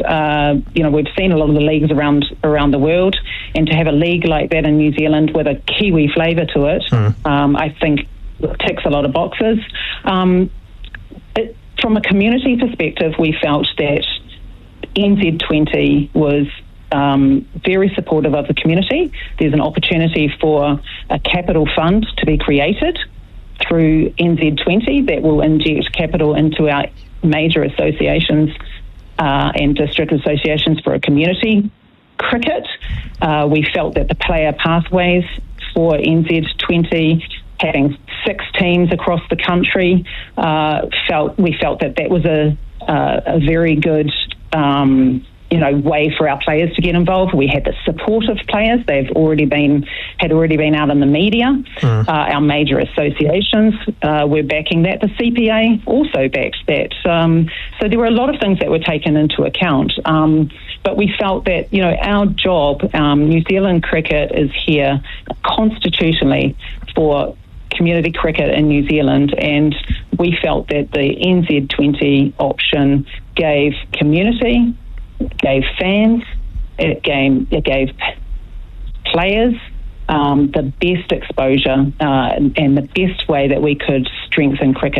we've seen a lot of the leagues around the world, and to have a league like that in New Zealand with a Kiwi flavour to it, I think ticks a lot of boxes. From a community perspective, we felt that NZ20 was very supportive of the community. There's an opportunity for a capital fund to be created through NZ20 that will inject capital into our major associations and district associations for a community cricket. We felt that the player pathways for NZ20, having 6 teams across the country, we felt that was a very good way for our players to get involved. We had the support of players. Had already been out in the media. Our major associations were backing that. The CPA also backed that. So there were a lot of things that were taken into account. But we felt that, our job, New Zealand cricket is here constitutionally for community cricket in New Zealand, and we felt that the NZ20 option gave community, gave fans, it gave players the best exposure and the best way that we could strengthen cricket